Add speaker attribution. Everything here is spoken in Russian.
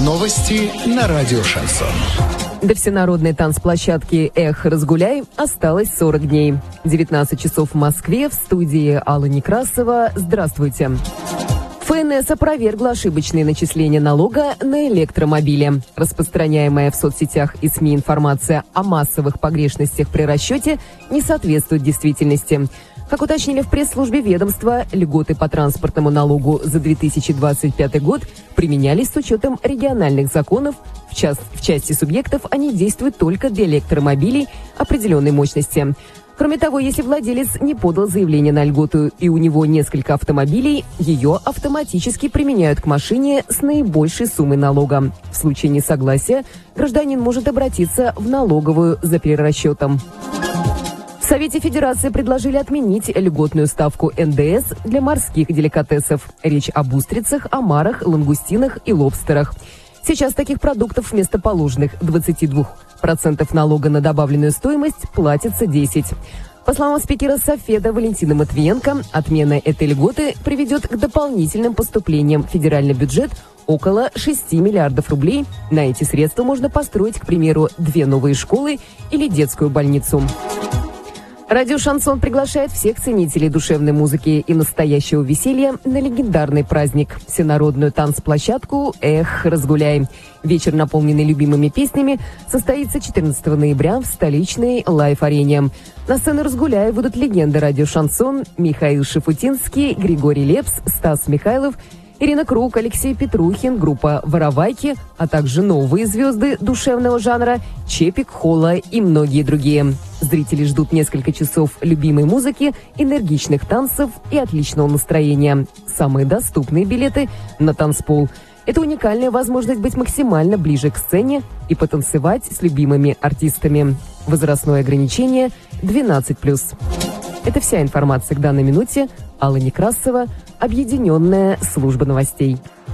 Speaker 1: Новости на радио «Шансон».
Speaker 2: До всенародной танцплощадки «Эх, разгуляй» осталось 40 дней. 19 часов в Москве, в студии Алла Некрасова. Здравствуйте. ФНС опровергла ошибочные начисления налога на электромобили. Распространяемая в соцсетях и СМИ информация о массовых погрешностях при расчете не соответствует действительности. Как уточнили в пресс-службе ведомства, льготы по транспортному налогу за 2025 год применялись с учетом региональных законов. В части субъектов они действуют только для электромобилей определенной мощности. Кроме того, если владелец не подал заявление на льготу и у него несколько автомобилей, ее автоматически применяют к машине с наибольшей суммой налога. В случае несогласия гражданин может обратиться в налоговую за перерасчетом. В Совете Федерации предложили отменить льготную ставку НДС для морских деликатесов. Речь об устрицах, омарах, лангустинах и лобстерах. Сейчас таких продуктов вместо положенных 22% налога на добавленную стоимость платится 10%. По словам спикера Софеда Валентины Матвиенко, отмена этой льготы приведет к дополнительным поступлениям в федеральный бюджет около 6 миллиардов рублей. На эти средства можно построить, к примеру, 2 новые школы или детскую больницу. Радио «Шансон» приглашает всех ценителей душевной музыки и настоящего веселья на легендарный праздник – всенародную танцплощадку «Эх, разгуляй». Вечер, наполненный любимыми песнями, состоится 14 ноября в столичной лайв-арене. На сцену «Разгуляй» выйдут легенды радио «Шансон» Михаил Шафутинский, Григорий Лепс, Стас Михайлов, Ирина Круг, Алексей Петрухин, группа «Воровайки», а также новые звезды душевного жанра Чепик, Холла и многие другие. Зрители ждут несколько часов любимой музыки, энергичных танцев и отличного настроения. Самые доступные билеты на танцпол. Это уникальная возможность быть максимально ближе к сцене и потанцевать с любимыми артистами. Возрастное ограничение 12+. Это вся информация к данной минуте. Алла Некрасова, Объединенная служба новостей.